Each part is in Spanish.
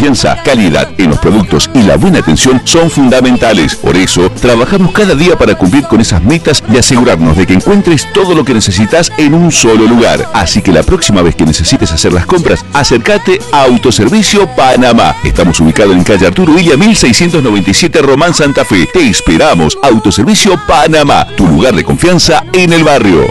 confianza, calidad en los productos y la buena atención son fundamentales. Por eso, trabajamos cada día para cumplir con esas metas y asegurarnos de que encuentres todo lo que necesitas en un solo lugar. Así que la próxima vez que necesites hacer las compras, acércate a Autoservicio Panamá. Estamos ubicados en calle Arturo Villa 1697, Román, Santa Fe. Te esperamos. Autoservicio Panamá, tu lugar de confianza en el barrio.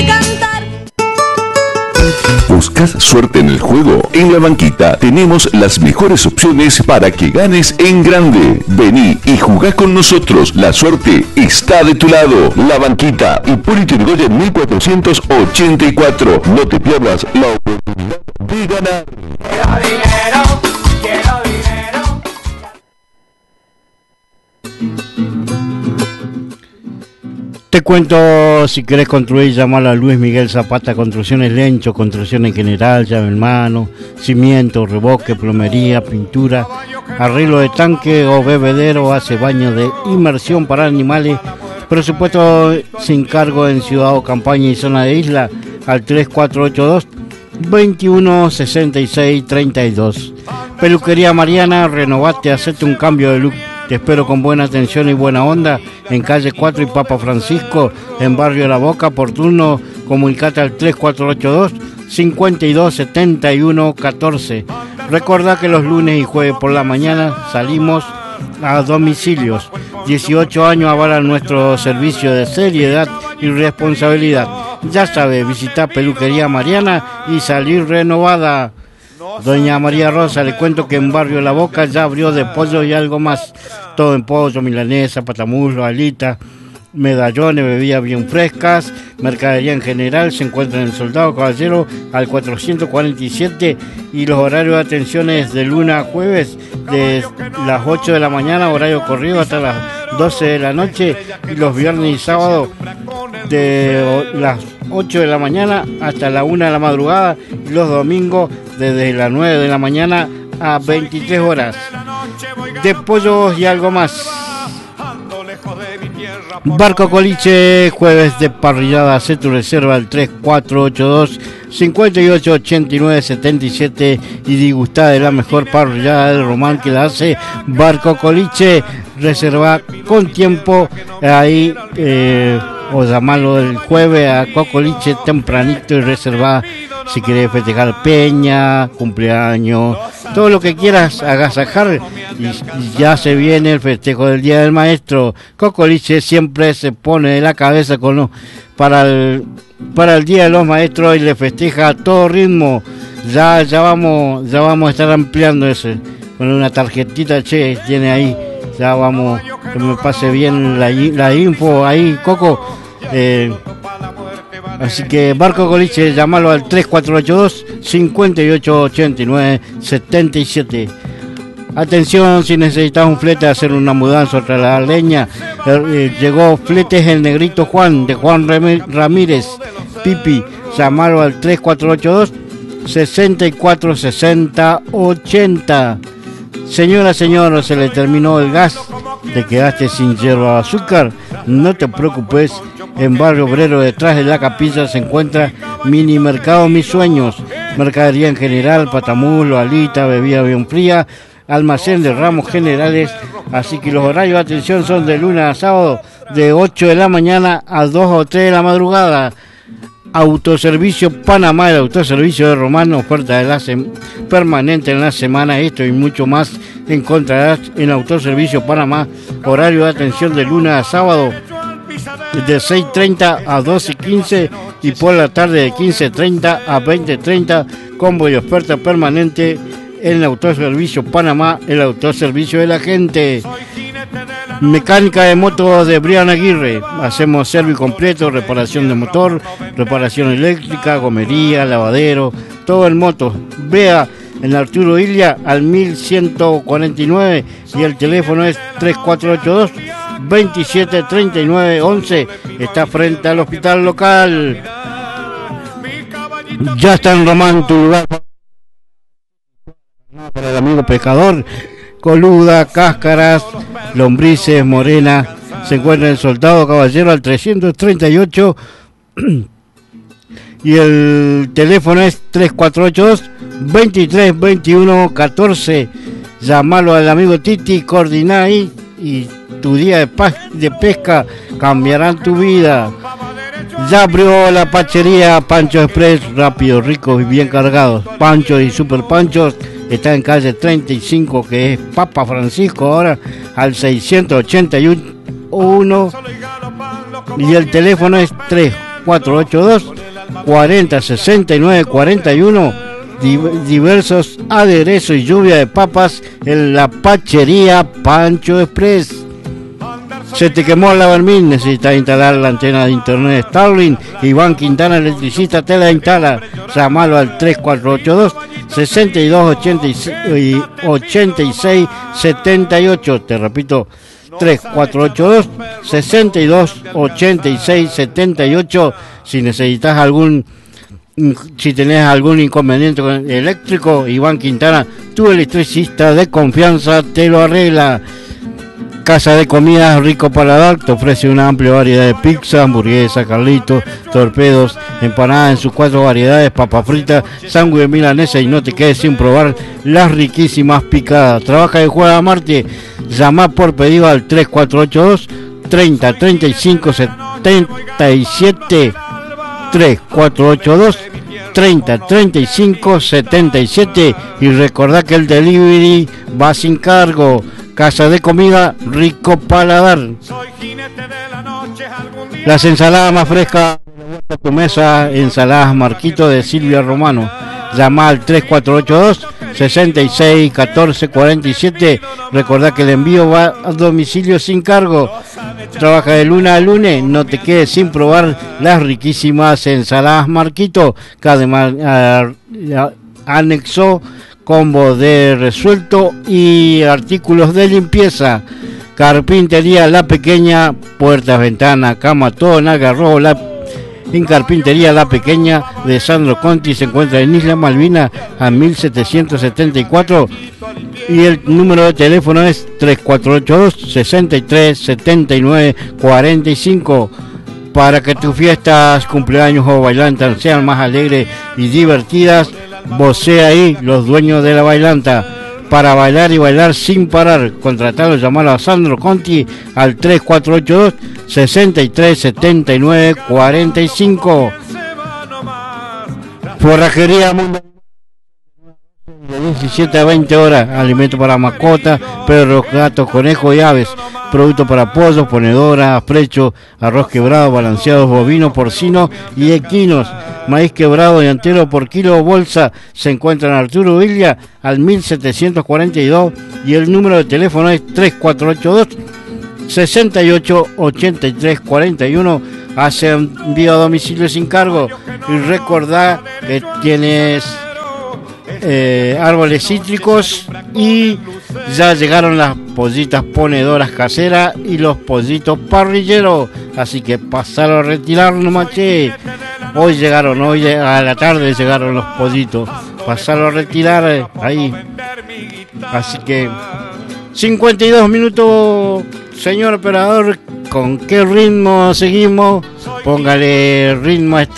¿Buscas suerte en el juego? En La Banquita tenemos las mejores opciones para que ganes en grande. Vení y jugá con nosotros. La suerte está de tu lado. La Banquita, Hipólito Yrigoyen 1484. No te pierdas la oportunidad de ganar. Quiero dinero. Te cuento, si querés construir, llamar a Luis Miguel Zapata, Construcciones Lencho, construcción en general, llave en mano, cimiento, revoque, plomería, pintura, arreglo de tanque o bebedero, hace baño de inmersión para animales, presupuesto sin cargo en ciudad o campaña y zona de isla, al 3482 216632. Peluquería Mariana, renovate, hacete un cambio de look. Te espero con buena atención y buena onda en calle 4 y Papa Francisco, en barrio La Boca. Por turno, comunicate al 3482 527114. Recordá que los lunes y jueves por la mañana salimos a domicilios. 18 años avalan nuestro servicio de seriedad y responsabilidad. Ya sabes, visita Peluquería Mariana y salir renovada. Doña María Rosa, le cuento que en Barrio La Boca ya abrió de pollo y algo más. Todo en pollo, milanesa, patamuslo, alita, medallones, bebidas bien frescas, mercadería en general. Se encuentra en el Soldado Caballero al 447 y los horarios de atención es de lunes a jueves de las 8 de la mañana, horario corrido, hasta las 12 de la noche, y los viernes y sábados de las 8 de la mañana hasta la 1 de la madrugada, y los domingos desde las 9 de la mañana a 23 horas. De pollos y algo más. Barco Coliche, jueves de parrillada. Haz tu reserva al 3482 588977 y disgustá de la mejor parrillada del Román que la hace Barco Coliche. Reserva con tiempo ahí, o llamarlo el jueves a Cocoliche tempranito y reserva si querés festejar peña, cumpleaños, todo lo que quieras agasajar. Y ya se viene el festejo del Día del Maestro. Cocoliche siempre se pone de la cabeza para el Día de los Maestros y le festeja a todo ritmo. Ya vamos a estar ampliando eso con una tarjetita, tiene ahí. Ya vamos, que me pase bien la info ahí, Coco. Así que Barco Coliche, llámalo al 3482 588977. Atención, si necesitas un flete a hacer una mudanza o trasladar leña, llegó Fletes el Negrito Juan, de Juan Ramírez Pipi. Llámalo al 3482 646080. Señora, señor, se le terminó el gas, te quedaste sin hierba o azúcar, no te preocupes. En Barrio Obrero, detrás de la capilla, se encuentra Mini Mercado Mis Sueños, mercadería en general, patamulo, alita, bebida bien fría, almacén de ramos generales. Así que los horarios de atención son de lunes a sábado, de 8 de la mañana a 2 o 3 de la madrugada. Autoservicio Panamá, el autoservicio de Román, oferta de permanente en la semana. Esto y mucho más encontrarás en Autoservicio Panamá. Horario de atención de lunes a sábado de 6:30 a 12:15 y por la tarde de 15:30 a 20:30. Combo y oferta permanente en el Autoservicio Panamá, el autoservicio de la gente. Mecánica de motos de Brian Aguirre. Hacemos servicio completo, reparación de motor, reparación eléctrica, gomería, lavadero, todo en motos. Vea en Arturo Ilia al 1149 y el teléfono es 3482 273911. Está frente al hospital local. Ya está en Román, tu lugar para el amigo pescador. Coluda, cáscaras, lombrices, morena. Se encuentra en Soldado Caballero al 338 y el teléfono es 3482 232114. Llámalo al amigo Titi, coordiná ahí y tu día de pesca cambiarán tu vida. Ya abrió la pachería Pancho Express, rápido, ricos y bien cargados. Panchos y super panchos está en calle 35, que es Papa Francisco, ahora al 681 y el teléfono es 3482 40 69 41. Diversos aderezos y lluvia de papas en la pachería Pancho Express. Se te quemó la vermín, necesitas instalar la antena de internet Starlink. Iván Quintana, electricista, te la instala. Llámalo al 3482 62 86 78. Te repito, 3482 62 86 78. Si necesitas si tenés algún inconveniente eléctrico, Iván Quintana, tu electricista de confianza, te lo arregla. Casa de Comidas Rico Paladar te ofrece una amplia variedad de pizza, hamburguesa, carlitos, torpedos, empanadas en sus 4 variedades, papas fritas, sándwich milanesa, y no te quedes sin probar las riquísimas picadas. Trabaja de jueves a martes. Llama por pedido al 3482 30 35 77 3482 30 35 77 y recordá que el delivery va sin cargo. Casa de Comida Rico Paladar. Las ensaladas más frescas de tu mesa, ensaladas Marquito de Silvia Romano. Llama al 3482 66 14 47. Recordá que el envío va a domicilio sin cargo. Trabaja de lunes a lunes. No te quedes sin probar las riquísimas ensaladas Marquito, que además anexó combo de resuelto y artículos de limpieza. Carpintería La Pequeña, puertas, ventanas, cama, todo en agarró. En Carpintería La Pequeña de Sandro Conti se encuentra en Isla Malvina a 1774 y el número de teléfono es 3482 63 79 45. Para que tus fiestas, cumpleaños o bailantas sean más alegres y divertidas, vocea ahí los dueños de la bailanta. Para bailar y bailar sin parar, contratalo, llamalo a Sandro Conti al 3482 63 79 45. Forrajería Mundo, de 17 a 20 horas, alimento para mascotas, perros, gatos, conejos y aves, productos para pollos, ponedoras, afrechos, arroz quebrado, balanceados, bovinos, porcinos y equinos, maíz quebrado y entero por kilo o bolsa. Se encuentra en Arturo Villa al 1742 y el número de teléfono es 3482 68 83 41. Hace envío a domicilio sin cargo y recordá que tienes árboles cítricos y ya llegaron las pollitas ponedoras caseras y los pollitos parrilleros, así que pasalo a retirar nomás, che. Hoy a la tarde llegaron los pollitos, pasalo a retirar ahí. Así que 52 minutos, señor operador. ¿Con qué ritmo seguimos? Póngale ritmo a este